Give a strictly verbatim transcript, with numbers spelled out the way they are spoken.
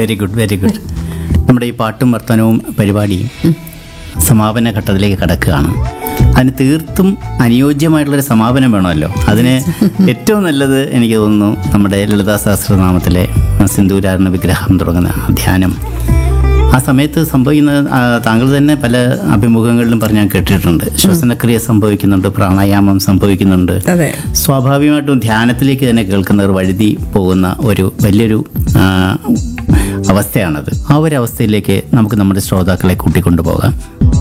Very good very good. നമ്മുടെ ഈ പാട്ടും വർത്തനവും പരിപാടിയും സമാപന ഘട്ടത്തിലേക്ക് കടക്കുകയാണ്. അതിന് തീർത്തും അനുയോജ്യമായിട്ടുള്ളൊരു സമാപനം വേണമല്ലോ. അതിന് ഏറ്റവും നല്ലത് എനിക്ക് തോന്നുന്നു നമ്മുടെ ലളിതാ സഹസ്രനാമത്തിലെ സിന്ദൂരാരണ വിഗ്രഹം തുടങ്ങുന്ന ധ്യാനം. ആ സമയത്ത് സംഭവിക്കുന്ന താങ്കൾ തന്നെ പല അഭിമുഖങ്ങളിലും പറഞ്ഞ് ഞാൻ കേട്ടിട്ടുണ്ട്. ശ്വസനക്രിയ സംഭവിക്കുന്നുണ്ട്, പ്രാണായാമം സംഭവിക്കുന്നുണ്ട്. സ്വാഭാവികമായിട്ടും ധ്യാനത്തിലേക്ക് തന്നെ കേൾക്കുന്നവർ വഴുതി പോകുന്ന ഒരു വലിയൊരു അവസ്ഥയാണത്. ആ ഒരു അവസ്ഥയിലേക്ക് നമുക്ക് നമ്മുടെ ശ്രോതാക്കളെ കൂട്ടിക്കൊണ്ടുപോകാം.